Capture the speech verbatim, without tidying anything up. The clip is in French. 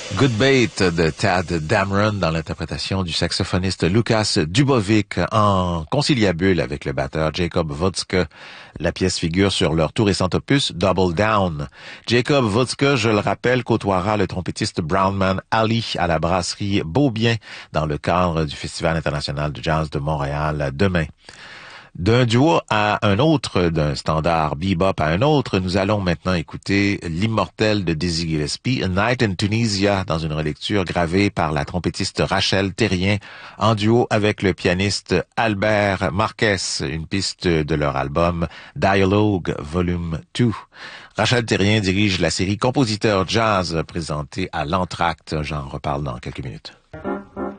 Good Bait de Tad Dameron dans l'interprétation du saxophoniste Lukas Dubovic en conciliabule avec le batteur Jacob Wodske. La pièce figure sur leur tout récent opus Double Down. Jacob Wodske, je le rappelle, côtoiera le trompettiste Brownman Ali à la brasserie Beaubien dans le cadre du Festival international de jazz de Montréal demain. D'un duo à un autre, d'un standard bebop à un autre, nous allons maintenant écouter l'immortel de Dizzy Gillespie, A Night in Tunisia, dans une relecture gravée par la trompettiste Rachel Terrien, en duo avec le pianiste Albert Marquez, une piste de leur album Dialogue Volume deux. Rachel Terrien dirige la série Compositeur Jazz présentée à l'Entracte. J'en reparle dans quelques minutes.